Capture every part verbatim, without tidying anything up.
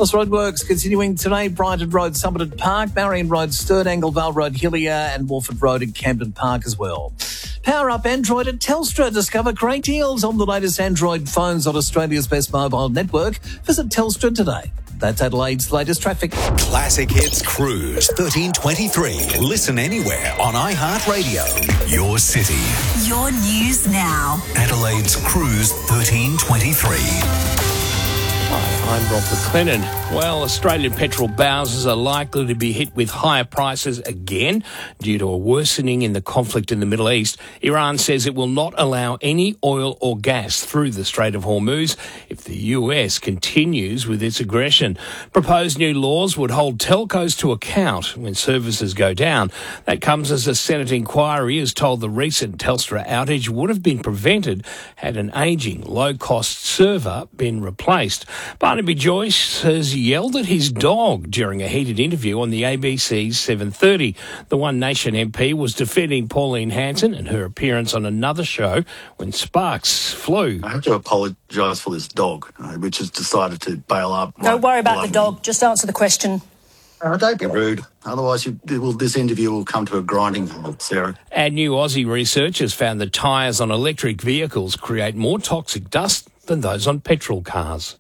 Plus, roadworks continuing today. Brighton Road, Somerton Park, Marion Road, Sturt, Anglevale Road, Hillier, and Wolford Road in Camden Park as well. Power up Android at Telstra. Discover great deals on the latest Android phones on Australia's best mobile network. Visit Telstra today. That's Adelaide's latest traffic. Classic Hits Cruise thirteen twenty-three. Listen anywhere on iHeartRadio. Your city. Your news now. Adelaide's Cruise thirteen twenty-three. Hi, I'm Rob McLennan. Well, Australian petrol bowsers are likely to be hit with higher prices again due to a worsening in the conflict in the Middle East. Iran says it will not allow any oil or gas through the Strait of Hormuz if the U S continues with its aggression. Proposed new laws would hold telcos to account when services go down. That comes as a Senate inquiry has told the recent Telstra outage would have been prevented had an ageing, low-cost server been replaced. Barnaby Joyce has yelled at his dog during a heated interview on the A B C's seven thirty. The One Nation M P was defending Pauline Hanson and her appearance on another show when sparks flew. I have to apologise for this dog, uh, which has decided to bail up. Don't worry about the dog. Just answer the question. Uh, don't be rude. Otherwise, you, well, this interview will come to a grinding halt, Sarah. And new Aussie research has found that tyres on electric vehicles create more toxic dust than those on petrol cars.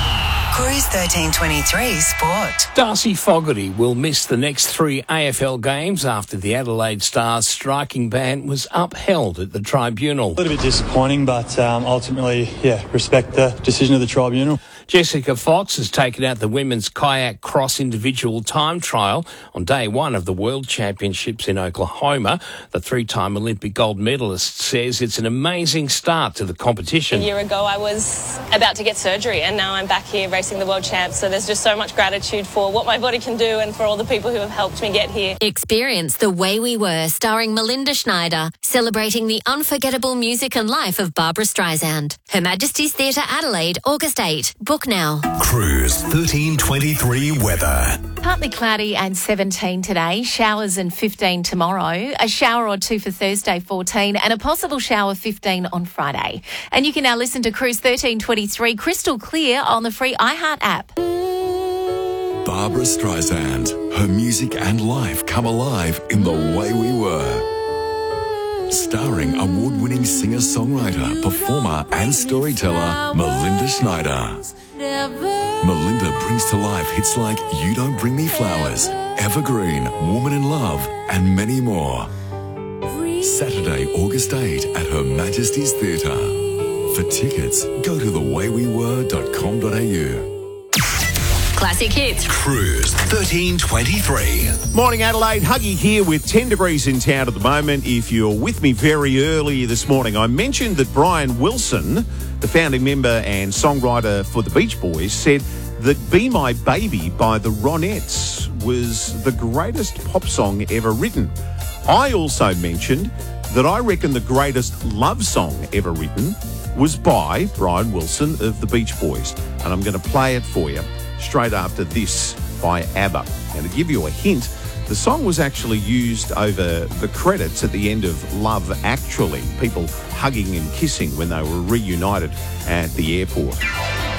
Cruise thirteen twenty-three Sport. Darcy Fogarty will miss the next three A F L games after the Adelaide Stars striking ban was upheld at the tribunal. A little bit disappointing, but um, ultimately, yeah, respect the decision of the tribunal. Jessica Fox has taken out the women's kayak cross individual time trial on day one of the World Championships in Oklahoma. The three-time Olympic gold medalist says it's an amazing start to the competition. A year ago I was about to get surgery and now I'm back here racing the World Champs. So there's just so much gratitude for what my body can do and for all the people who have helped me get here. Experience The Way We Were, starring Melinda Schneider, celebrating the unforgettable music and life of Barbara Streisand. Her Majesty's Theatre Adelaide, August eighth. Book now. Cruise thirteen twenty-three weather. Partly cloudy and seventeen today, showers and fifteen tomorrow, a shower or two for Thursday, fourteen, and a possible shower fifteen on Friday. And you can now listen to Cruise thirteen twenty-three crystal clear on the free iHeart app. Barbara Streisand, her music and life come alive in The Way We Were. Starring award-winning singer-songwriter, performer and storyteller Melinda Schneider. Melinda brings to life hits like You Don't Bring Me Flowers, Evergreen, Woman in Love, and many more. Saturday, August eighth at Her Majesty's Theatre. For tickets, go to the way we were dot com dot a u. Classic Hits. Cruise thirteen twenty-three. Morning, Adelaide. Huggy here with ten degrees in town at the moment. If you're with me very early this morning, I mentioned that Brian Wilson, the founding member and songwriter for the Beach Boys, said that Be My Baby by the Ronettes was the greatest pop song ever written. I also mentioned that I reckon the greatest love song ever written was by Brian Wilson of the Beach Boys. And I'm going to play it for you straight after this by ABBA. And to give you a hint, the song was actually used over the credits at the end of Love Actually, people hugging and kissing when they were reunited at the airport.